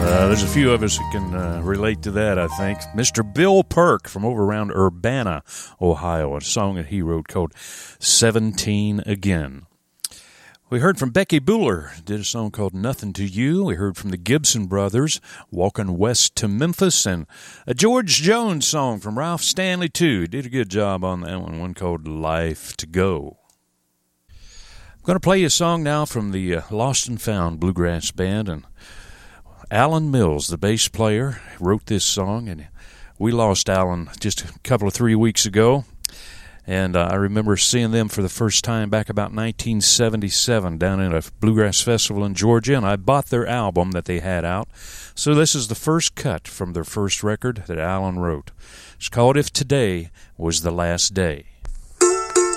There's a few of us who can relate to that, I think. Mr. Bill Perk from over around Urbana, Ohio, a song that he wrote called 17 Again. We heard from Becky Bueller, did a song called Nothing to You. We heard from the Gibson Brothers, Walking West to Memphis, and a George Jones song from Ralph Stanley, too. Did a good job on that one called Life to Go. I'm going to play you a song now from the Lost and Found Bluegrass Band, and Alan Mills, the bass player, wrote this song, and we lost Alan just a couple of 3 weeks ago. And I remember seeing them for the first time back about 1977 down at a bluegrass festival in Georgia, and I bought their album that they had out. So this is the first cut from their first record that Alan wrote. It's called If Today Was the Last Day.